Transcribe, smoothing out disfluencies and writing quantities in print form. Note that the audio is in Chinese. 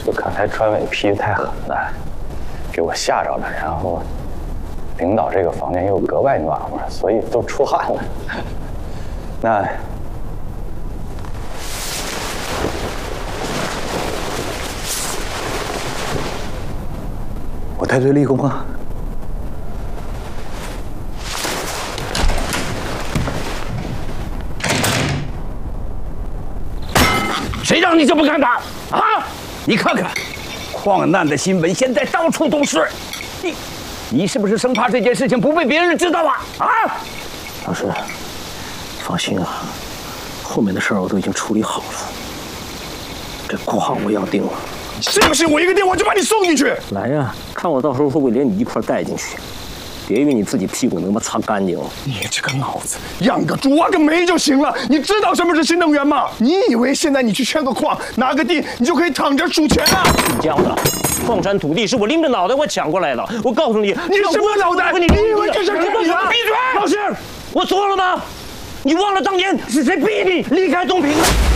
就刚才川委批的太狠了，给我吓着了，然后领导这个房间又格外暖和，所以都出汗了。那我戴罪立功啊！ 谁让你这么干的啊？你看看，矿难的新闻现在到处都是，你是不是生怕这件事情不被别人知道啊？啊！ 老师，放心啊，后面的事儿我都已经处理好了。这矿我要定了， 信不信我一个电话就把你送进去？ 来呀，看我到时候会不会连你一块带进去。别以为你自己屁股能把擦干净了。 你这个脑子，养个猪挖个煤就行了。你知道什么是新能源吗？你以为现在你去圈个矿，拿个地，你就可以躺着数钱啊？ 你讲的，矿产土地是我拎着脑袋我抢过来的。我告诉你， 你什么脑袋？你以为这是你的？闭嘴！ 老师，我错了吗？你忘了当年是谁逼你离开东平了？